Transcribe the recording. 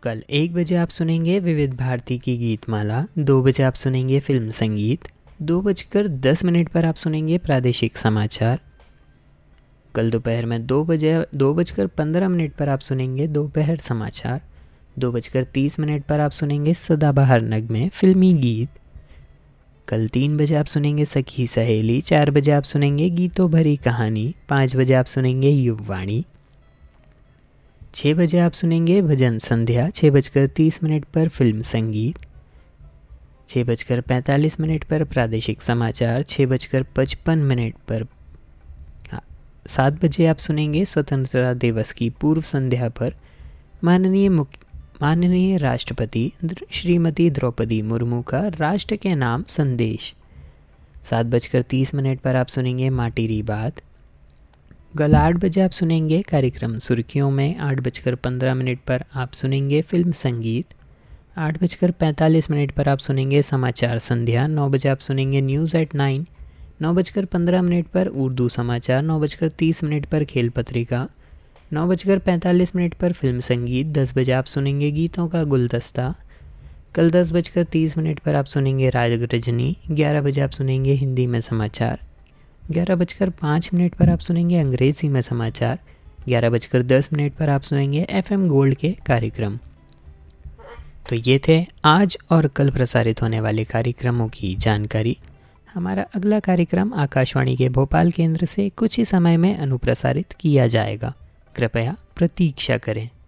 कल 1 बजे आप सुनेंगे विविध भारती की गीतमाला, 2 बजे आप सुनेंगे फिल्म संगीत, 2:10 पर आप सुनेंगे प्रादेशिक समाचार। कल दोपहर में 2:15 पर आप सुनेंगे दोपहर समाचार, 2:30 पर आप सुनेंगे सदाबहार नगमे फिल्मी गीत। कल 3 बजे आप सुनेंगे सखी सहेली, 4 बजे आप सुनेंगे गीतों भरी कहानी, 5 बजे आप सुनेंगे युववाणी, 6 बजे आप सुनेंगे भजन संध्या, 6:30 पर फिल्म संगीत, 6:45 पर प्रादेशिक समाचार, 6:55 पर 7 बजे आप सुनेंगे स्वतंत्रता दिवस की पूर्व संध्या पर माननीय राष्ट्रपति श्रीमती द्रौपदी मुर्मू का राष्ट्र के नाम संदेश। 7:30 पर आप सुनेंगे माटीरी बात। कल 8 बजे आप सुनेंगे कार्यक्रम सुर्खियों में, 8:15 पर आप सुनेंगे फिल्म संगीत, 8:45 पर आप सुनेंगे समाचार संध्या, 9 बजे आप सुनेंगे न्यूज़ एट 9, 9:15 पर उर्दू समाचार, 9:30 पर खेल पत्रिका, 9:45 पर फिल्म संगीत, 10 बजे आप सुनेंगे गीतों का गुलदस्ता। कल 10:30 पर आप सुनेंगे राग रजनी, 11 बजे आप सुनेंगे हिंदी में समाचार, 11:05 पर आप सुनेंगे अंग्रेजी में समाचार, 11:10 पर आप सुनेंगे FM गोल्ड के कार्यक्रम। तो ये थे आज और कल प्रसारित होने वाले कार्यक्रमों की जानकारी। हमारा अगला कार्यक्रम आकाशवाणी के भोपाल केंद्र से कुछ ही समय में अनुप्रसारित किया जाएगा। कृपया प्रतीक्षा करें।